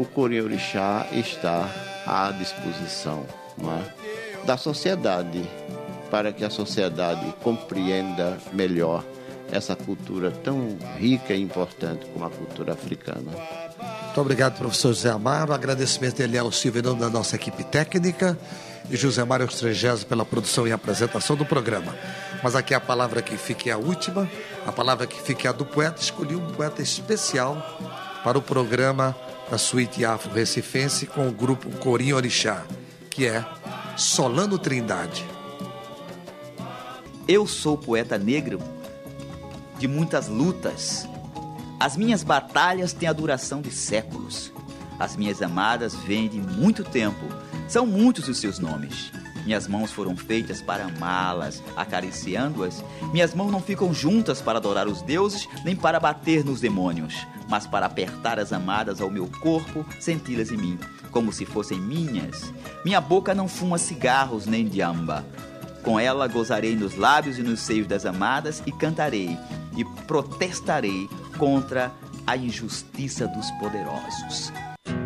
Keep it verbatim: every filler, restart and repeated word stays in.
o Cori-Orixá está à disposição, não é, da sociedade, para que a sociedade compreenda melhor essa cultura tão rica e importante como a cultura africana. Muito obrigado, professor José Amaro. Agradecimento a Eliel Silva, em nome da nossa equipe técnica, e José Mário Estrangés pela produção e apresentação do programa. Mas aqui a palavra que fica é a última, a palavra que fica é a do poeta. Escolhi um poeta especial para o programa da Suíte Afro Recifense com o grupo Cori-Orixá, que é Solano Trindade. Eu sou poeta negro de muitas lutas. As minhas batalhas têm a duração de séculos. As minhas amadas vêm de muito tempo. São muitos os seus nomes. Minhas mãos foram feitas para amá-las, acariciando-as. Minhas mãos não ficam juntas para adorar os deuses, nem para bater nos demônios, mas para apertar as amadas ao meu corpo, senti-las em mim, como se fossem minhas. Minha boca não fuma cigarros nem diamba. Com ela gozarei nos lábios e nos seios das amadas e cantarei e protestarei contra a injustiça dos poderosos.